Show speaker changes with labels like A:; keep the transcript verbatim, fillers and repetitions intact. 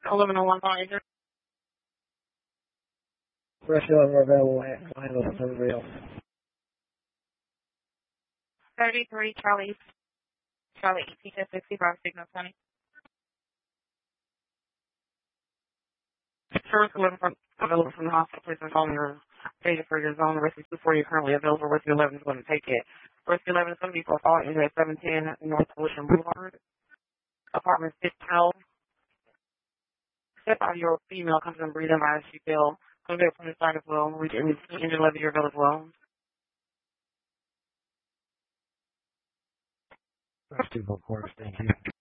A: eleven oh one five.
B: Rescue are available at handle for everybody else.
A: thirty-three Charlie, Charlie eighteen sixty-five, signal twenty. First eleven from, available from the hospital, please inform your data for your zone. Rescue two forty currently available. Rescue eleven is going to take it. Rescue eleven is going to be for all injured at seven ten North Ocean Boulevard, apartment six twelve. Step out of your female comes and breathe in as she feel. Come back from the side as well. Reach engine level your bill as well.
B: That's two book works, thank you.